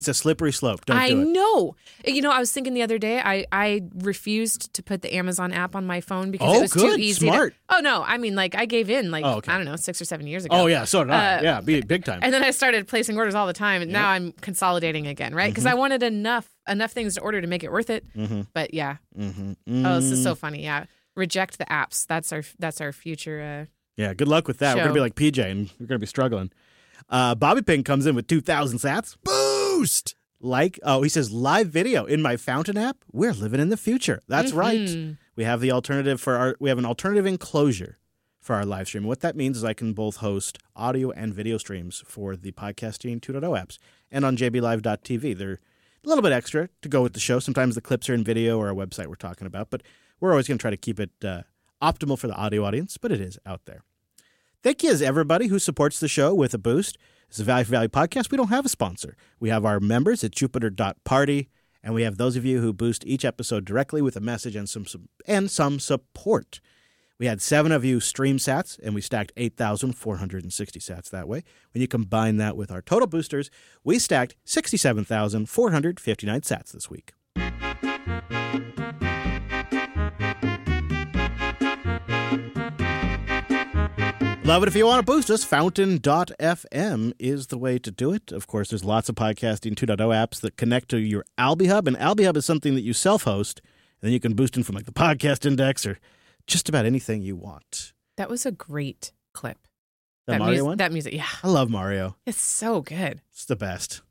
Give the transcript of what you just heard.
It's a slippery slope. Don't I do it. know. You know, I was thinking the other day, I refused to put the Amazon app on my phone because it was too easy. Smart. No. I mean, like, I gave in, like, I don't know, 6 or 7 years ago. Oh, yeah. So did I. Yeah, big time. And then I started placing orders all the time. And now I'm consolidating again, right? Because I wanted enough things to order to make it worth it. But yeah. Oh, this is so funny. Yeah. Reject the apps. That's our future. Yeah, good luck with that. Show. We're going to be like PJ, and we're going to be struggling. Bobby Pink comes in with 2,000 sats. Boost! He says, live video in my Fountain app. We're living in the future. That's right. We have the alternative we have an alternative enclosure for our live stream. What that means is I can both host audio and video streams for the Podcasting 2.0 apps and on jblive.tv. They're a little bit extra to go with the show. Sometimes the clips are in video or a website we're talking about, but we're always going to try to keep it optimal for the audio audience, but it is out there. Thank you as everybody who supports the show with a boost. It's a Value for Value podcast. We don't have a sponsor. We have our members at Jupiter.party, and we have those of you who boost each episode directly with a message and some support. We had 7 of you stream sats, and we stacked 8,460 sats that way. When you combine that with our total boosters, we stacked 67,459 sats this week. Love it. If you want to boost us, Fountain.fm is the way to do it. Of course, there's lots of Podcasting 2.0 apps that connect to your AlbiHub, and AlbiHub is something that you self-host, and then you can boost in from like the Podcast Index or just about anything you want. That was a great clip. The Mario one? That music, yeah. I love Mario. It's so good. It's the best.